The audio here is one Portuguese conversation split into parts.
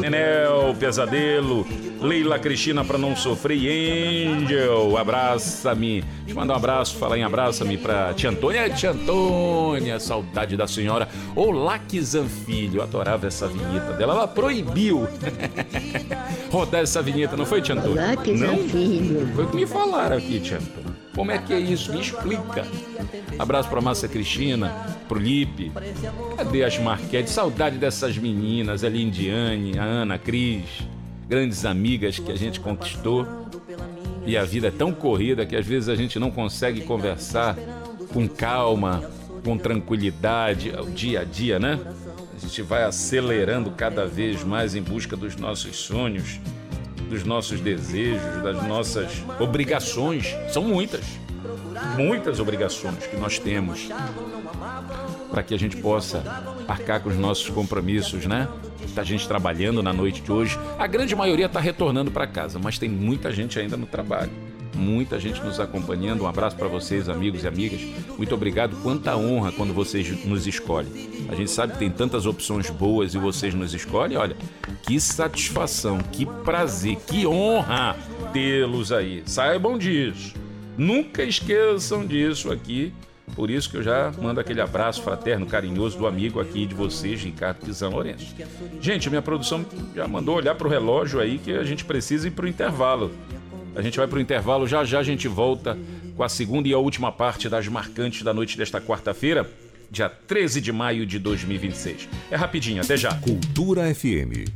Enel, Pesadelo, Leila Cristina pra não sofrer e Angel, abraça-me. Deixa eu mandar um abraço, falar em abraça-me pra tia Antônia. Tia Antônia, saudade da senhora. Olá, que Zanfilho, eu adorava essa vinheta dela, ela proibiu rodar essa vinheta, não foi, tia Antônia? Olá, que Zanfilho. Foi o que me falaram aqui, tia Antônia. Como é que é isso? Me explica. Abraço pra Márcia Cristina, pro Lipe. Cadê as Marquete? Saudade dessas meninas, a Lindiane, a Ana, a Cris. Grandes amigas que a gente conquistou. E a vida é tão corrida que às vezes a gente não consegue conversar com calma, com tranquilidade, o dia a dia, né? A gente vai acelerando cada vez mais em busca dos nossos sonhos, dos nossos desejos, das nossas obrigações. São muitas obrigações que nós temos para que a gente possa arcar com os nossos compromissos, né? Tá gente trabalhando na noite de hoje. A grande maioria está retornando para casa, mas tem muita gente ainda no trabalho. Muita gente nos acompanhando. Um abraço para vocês, amigos e amigas. Muito obrigado. Quanta honra quando vocês nos escolhem. A gente sabe que tem tantas opções boas e vocês nos escolhem. Olha, que satisfação, que prazer, que honra tê-los aí. Saibam disso. Nunca esqueçam disso aqui. Por isso que eu já mando aquele abraço fraterno, carinhoso do amigo aqui de vocês, Ricardo Pizan Lourenço. Gente, a minha produção já mandou olhar pro relógio aí que a gente precisa ir pro intervalo. A gente vai pro intervalo, já a gente volta com a segunda e a última parte das marcantes da noite desta quarta-feira, dia 13 de maio de 2026. É rapidinho, até já. Cultura FM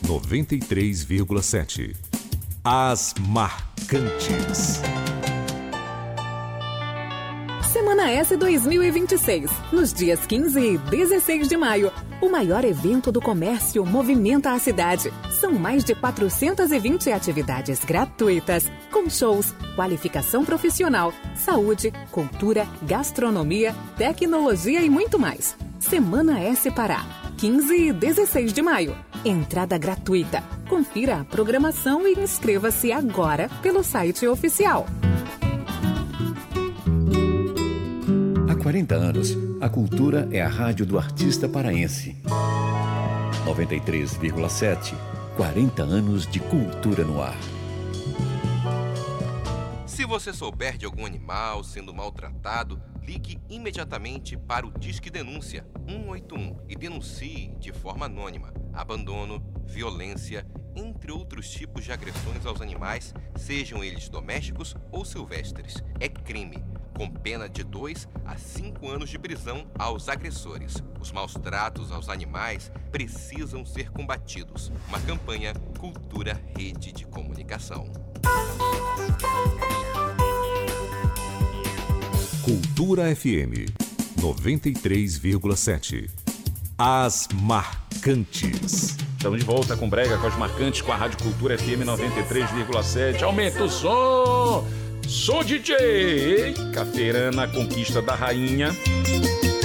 93,7. As Marcantes. Semana S 2026, nos dias 15 e 16 de maio. O maior evento do comércio movimenta a cidade. São mais de 420 atividades gratuitas, com shows, qualificação profissional, saúde, cultura, gastronomia, tecnologia e muito mais. Semana S Pará, 15 e 16 de maio. Entrada gratuita. Confira a programação e inscreva-se agora pelo site oficial. Há 40 anos, a cultura é a rádio do artista paraense. 93,7, 40 anos de cultura no ar. Se você souber de algum animal sendo maltratado, ligue imediatamente para o Disque Denúncia 181 e denuncie de forma anônima abandono, violência, entre outros tipos de agressões aos animais, sejam eles domésticos ou silvestres. É crime, com pena de 2 a 5 anos de prisão aos agressores. Os maus tratos aos animais precisam ser combatidos. Uma campanha Cultura Rede de Comunicação. Cultura FM 93,7. As Marcantes. Estamos de volta com Brega, com as Marcantes, com a Rádio Cultura FM 93,7. Aumenta o som! Sou DJ! Caferana, Conquista da Rainha.